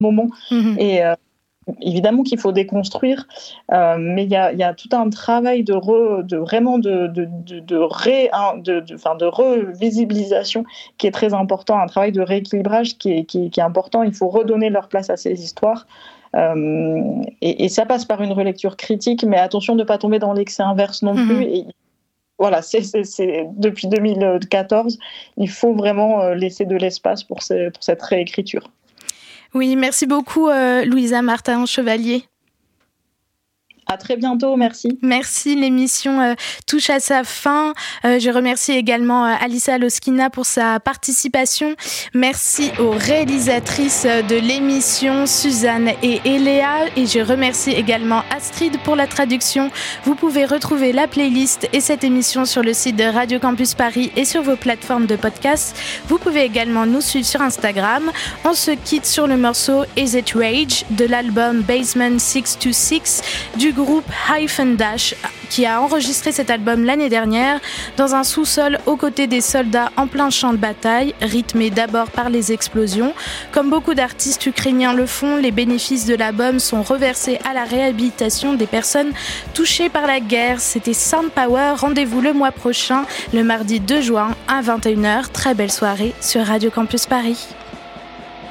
moment. Et évidemment qu'il faut déconstruire, mais il y a tout un travail de revisibilisation qui est très important, un travail de rééquilibrage qui est important. Il faut redonner leur place à ces histoires. Et ça passe par une relecture critique, mais attention de ne pas tomber dans l'excès inverse non plus. Et voilà, c'est depuis 2014, il faut vraiment laisser de l'espace pour cette réécriture. Oui, merci beaucoup Louisa Martin-Chevalier. À très bientôt, merci. Merci, l'émission touche à sa fin. Je remercie également Alissa Loskina pour sa participation. Merci aux réalisatrices de l'émission, Suzanne et Eléa. Et je remercie également Astrid pour la traduction. Vous pouvez retrouver la playlist et cette émission sur le site de Radio Campus Paris et sur vos plateformes de podcast. Vous pouvez également nous suivre sur Instagram. On se quitte sur le morceau Is It Rage de l'album Basement 626 du groupe Hyphen Dash qui a enregistré cet album l'année dernière dans un sous-sol aux côtés des soldats en plein champ de bataille, rythmé d'abord par les explosions. Comme beaucoup d'artistes ukrainiens le font, les bénéfices de l'album sont reversés à la réhabilitation des personnes touchées par la guerre. C'était Sound Power. Rendez-vous le mois prochain, le mardi 2 juin à 21h. Très belle soirée sur Radio Campus Paris.